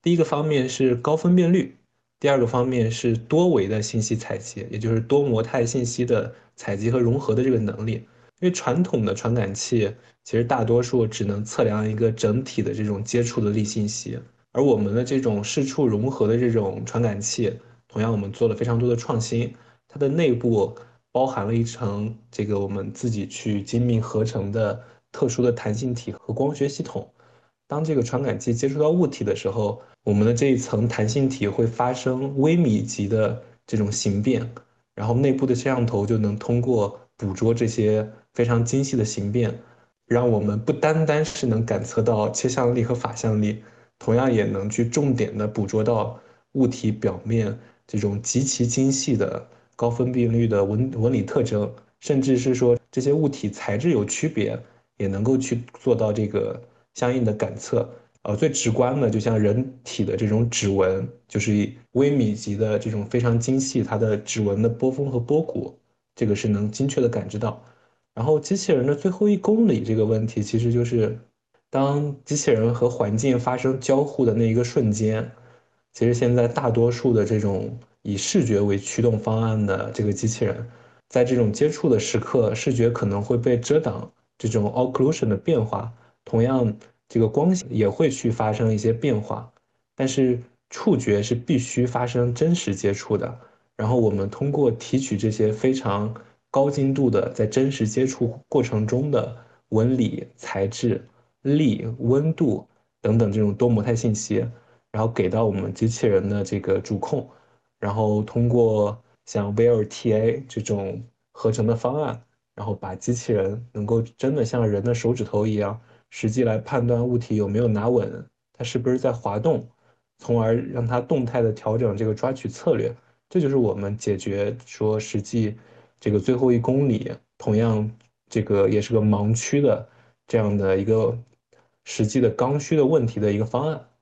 第一个方面是高分辨率，第二个方面是多维的信息采集，也就是多模态信息的采集和融合的这个能力。因为传统的传感器其实大多数只能测量一个整体的这种接触的粒信息，而我们的这种视触融合的这种传感器，同样我们做了非常多的创新，它的内部包含了一层这个我们自己去精密合成的特殊的弹性体和光学系统。当这个传感器接触到物体的时候，我们的这一层弹性体会发生微米级的这种形变，然后内部的摄像头就能通过捕捉这些非常精细的形变，让我们不单单是能感测到切向力和法向力，同样也能去重点的捕捉到物体表面这种极其精细的高分辨率的纹理特征，甚至是说这些物体材质有区别，也能够去做到这个相应的感测。最直观的，就像人体的这种指纹，就是以微米级的这种非常精细，它的指纹的波峰和波谷，这个是能精确的感知到。然后机器人的最后1公里这个问题，其实就是当机器人和环境发生交互的那一个瞬间，其实现在大多数的这种以视觉为驱动方案的这个机器人，在这种接触的时刻，视觉可能会被遮挡，这种 occlusion 的变化，同样这个光线也会去发生一些变化，但是触觉是必须发生真实接触的。然后我们通过提取这些非常高精度的在真实接触过程中的纹理、材质、力、温度等等这种多模态信息，然后给到我们机器人的这个主控，然后通过像 VLTA 这种合成的方案，然后把机器人能够真的像人的手指头一样，实际来判断物体有没有拿稳，它是不是在滑动，从而让它动态的调整这个抓取策略。这就是我们解决说实际这个最后1公里，同样这个也是个盲区的这样的一个实际的刚需的问题的一个方案。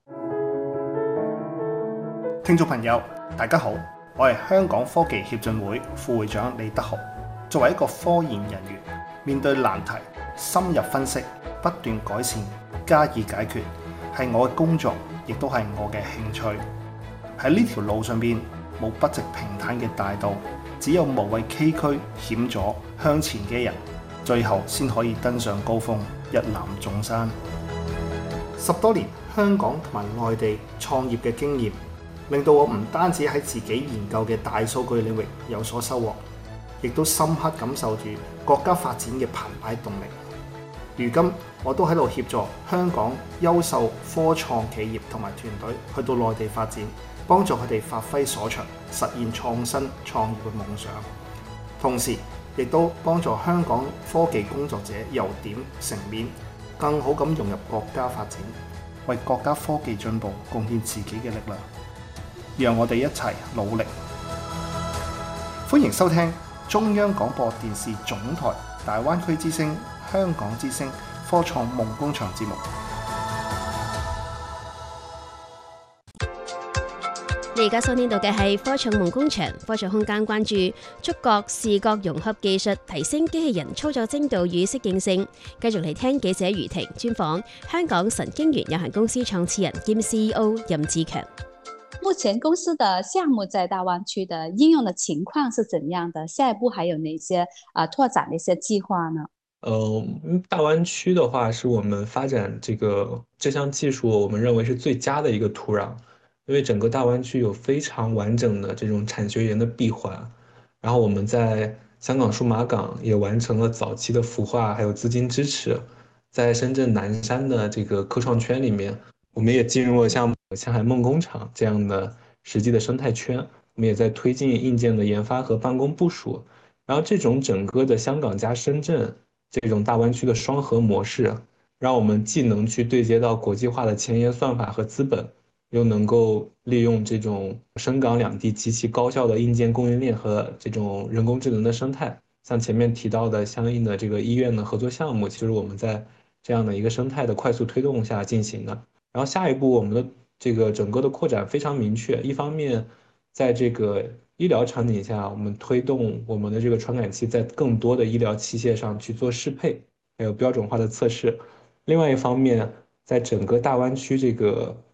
聽眾朋友，大家好，我係香港科技協進會副會長李德豪。作為一個科研人員，面對難題，深入分析，不斷改善，加以解決，係我嘅工作，亦都係我嘅興趣。喺呢條路上邊，冇不直平坦嘅大道，只有無畏崎嶇險阻向前嘅人，最後先可以登上高峰，一覽眾山。10多年香港同埋內地創業嘅經驗，令到我唔單止喺自己研究嘅大數據領域有所收穫，亦都深刻感受住國家發展嘅澎湃動力。如今我都喺度協助香港優秀科創企業同埋團隊去到內地發展，幫助佢哋發揮所長，實現創新創業嘅夢想。同時亦都幫助香港科技工作者由點成面，更好咁融入國家發展，為國家科技進步貢獻自己嘅力量。讓我哋一齊努力。歡迎收聽中央廣播電視總台大灣區之聲、香港之聲科創夢工場節目。 你而家收聽到嘅係科創夢工場，科創空間關注觸覺視覺融合技術，提升機器人操作精度與適應性。繼續嚟聽記者余婷專訪香港神經元有限公司創始人兼 CEO 任志強。 目前公司的項目在大灣區的應用的情況是怎樣的？下一步還有哪些拓展的一些計劃呢？ 大灣區的話是我們發展這項技術，我們認為是最佳的一個土壤，因為整個大灣區有非常完整的這種產學研的閉環，然後我們在香港數碼港也完成了早期的孵化，還有資金支持，在深圳南山的這個科創圈裡面，我們也進入了像上海夢工廠這樣的實際的生態圈，我們也在推進硬件的研發和辦公部署，然後這種整個的香港加深圳這種大灣區的雙核模式，讓我們既能去對接到國際化的前沿算法和資本，又能夠利用這種深港兩地極其高效的硬件供應鏈和這種人工智能的生態。像前面提到的相應的這個醫院的合作項目，其實我們在這樣的一個生態的快速推動下進行的。然後下一步我們的這個整個的擴展非常明確，一方面在這個醫療場景下，我們推動我們的這個傳感器在更多的醫療器械上去做適配，還有標準化的測試。另外一方面，在整個大灣區這個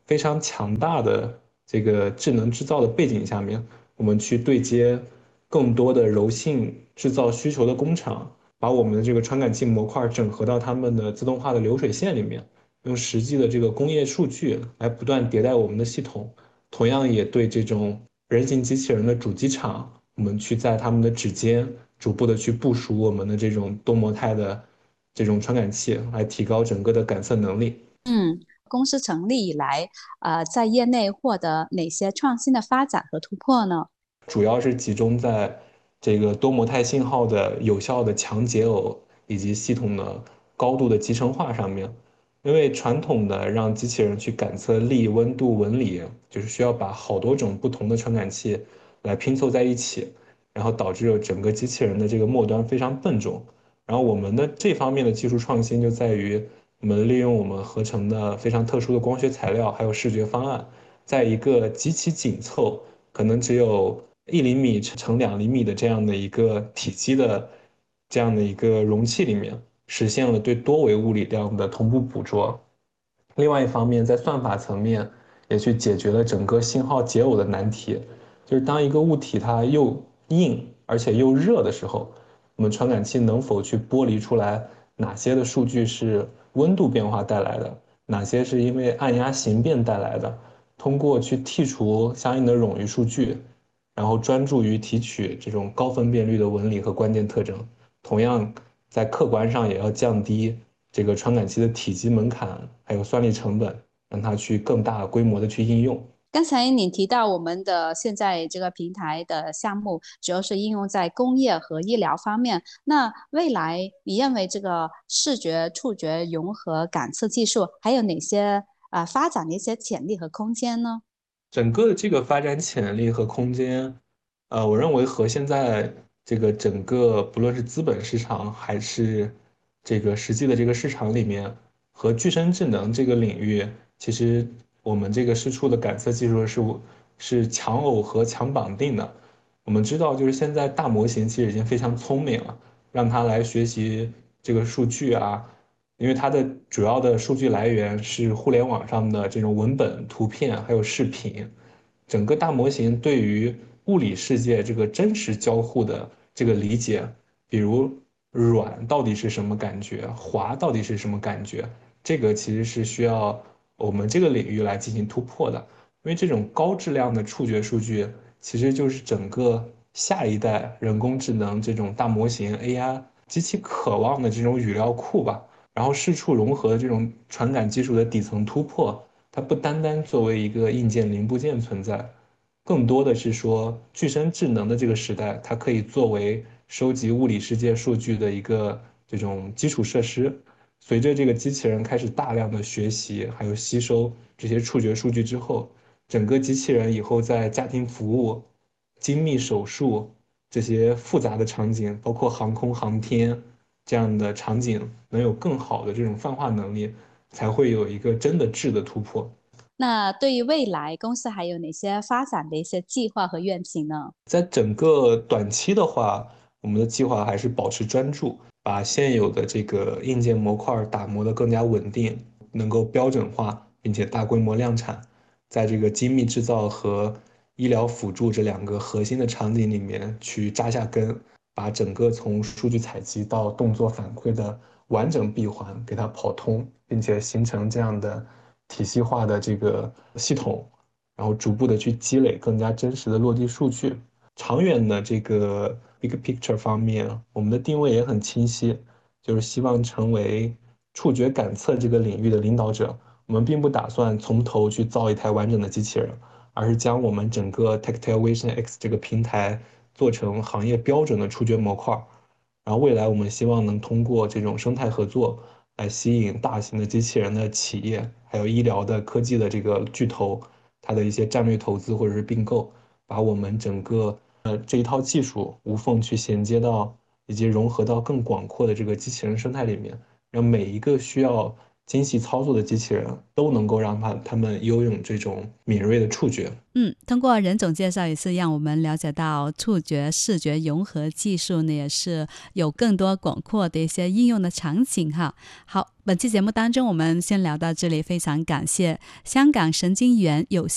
非常强大的这个智能制造的背景下面，我们去对接更多的柔性制造需求的工厂，把我们的这个传感器模块整合到他们的自动化的流水线里面，用实际的这个工业数据来不断迭代我们的系统。同样也对这种人形机器人的主机厂，我们去在他们的指尖逐步的去部署我们的这种多模态的这种传感器，来提高整个的感测能力。 公司成立以来，在业内获得哪些创新的发展和突破呢？ 主要是集中在这个多模态信号的有效的强解耦以及系统的高度的集成化上面。因为传统的让机器人去感测力、温度、纹理，就是需要把好多种不同的传感器来拼凑在一起，然后导致整个机器人的这个末端非常笨重。然后我们的这方面的技术创新就在于，我们利用我们合成的非常特殊的光学材料，还有视觉方案，在一个极其紧凑，可能只有1厘米乘2厘米的这样的一个体积的这样的一个容器里面，实现了对多维物理量的同步捕捉。另外一方面，在算法层面也去解决了整个信号解耦的难题，就是当一个物体它又硬而且又热的时候，我们传感器能否去剥离出来哪些的数据是温度变化带来的，哪些是因为按压形变带来的，通过去剔除相应的冗余数据，然后专注于提取这种高分辨率的纹理和关键特征。同样，在客观上也要降低这个传感器的体积门槛，还有算力成本，让它去更大规模的去应用。 刚才你提到我们的现在这个平台的项目，主要是应用在工业和医疗方面。那未来你认为这个视觉、触觉融合感测技术还有哪些发展的一些潜力和空间呢？ 整个的这个发展潜力和空间，我认为和现在这个整个不论是资本市场还是这个实际的这个市场里面，和具身智能这个领域，其实我们这个试出的感测技术是强耦合、强绑定的。我们知道，就是现在大模型其实已经非常聪明了，让它来学习这个数据啊，因为它的主要的数据来源是互联网上的这种文本、图片还有视频，整个大模型对于物理世界这个真实交互的这个理解，比如软到底是什么感觉，滑到底是什么感觉，这个其实是需要我们这个领域来进行突破的，因为这种高质量的触觉数据，其实就是整个下一代人工智能这种大模型 AI 极其渴望的这种语料库吧。然后视触融合的这种传感技术的底层突破，它不单单作为一个硬件零部件存在，更多的是说具身智能的这个时代，它可以作为收集物理世界数据的一个这种基础设施。随着这个机器人开始大量的学习，还有吸收这些触觉数据之后，整个机器人以后在家庭服务、精密手术这些复杂的场景，包括航空航天这样的场景，能有更好的这种泛化能力，才会有一个真的质的突破。 那对于未来公司还有哪些发展的一些计划和愿景呢？ 在整个短期的话，我们的计划还是保持专注，把现有的这个硬件模块打磨得更加稳定，能够标准化，并且大规模量产。在这个精密制造和医疗辅助这两个核心的场景里面去扎下根，把整个从数据采集到动作反馈的完整闭环给它跑通，并且形成这样的体系化的这个系统。然后逐步的去积累更加真实的落地数据。长远的这个 big picture 方面，我们的定位也很清晰，就是希望成为触觉感测这个领域的领导者。我们并不打算从头去造一台完整的机器人，而是将我们整个 Tactile Vision X 这个平台做成行业标准的触觉模块。然后未来我们希望能通过这种生态合作，来吸引大型的机器人的企业，还有医疗的科技的这个巨头，它的一些战略投资或者是并购，把我们整个这一套技术无缝去衔接到以及融合到更广阔的这个机器人生态里面，让每一个需要精细操作的机器人都能够让他们拥有这种敏锐的触觉。 通过任总介绍也是让我们了解到触觉视觉融合技术呢也是有更多广阔的一些应用的场景哈。好，本期节目当中我们先聊到这里，非常感谢香港神经元有